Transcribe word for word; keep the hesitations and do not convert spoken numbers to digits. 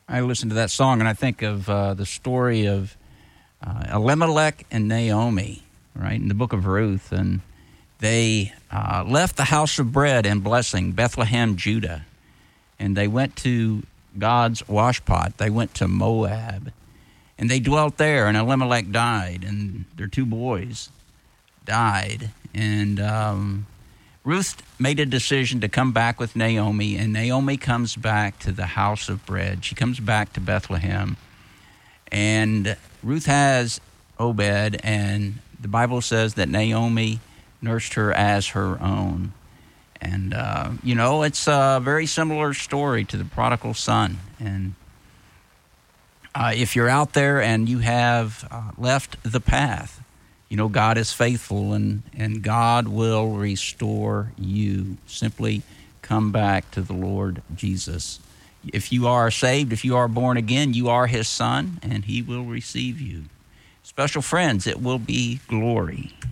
I listen to that song and I think of uh, the story of uh, Elimelech and Naomi, right, in the book of Ruth. And they uh, left the house of bread and blessing, Bethlehem, Judah, and they went to God's washpot. They went to Moab, and they dwelt there, and Elimelech died, and their two boys died. And um, Ruth made a decision to come back with Naomi, and Naomi comes back to the house of bread. She comes back to Bethlehem, and Ruth has Obed, and the Bible says that Naomi nursed her as her own. And, uh, you know, it's a very similar story to the prodigal son. And uh, if you're out there and you have uh, left the path, you know, God is faithful, and, and God will restore you. Simply come back to the Lord Jesus. If you are saved, if you are born again, you are his son, and he will receive you. Special friends, it will be glory.